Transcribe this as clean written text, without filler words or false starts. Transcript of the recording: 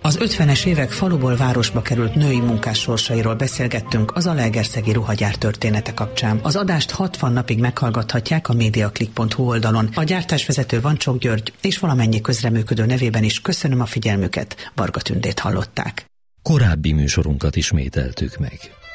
Az 50-es évek faluból városba került női munkás sorsairól beszélgettünk az Zalaegerszegi ruhagyár története kapcsán. Az adást 60 napig meghallgathatják a mediaclick.hu oldalon. A gyártásvezető Vancsok György és valamennyi közreműködő nevében is köszönöm a figyelmüket. Varga Tündét hallották. Korábbi műsorunkat ismételtük meg.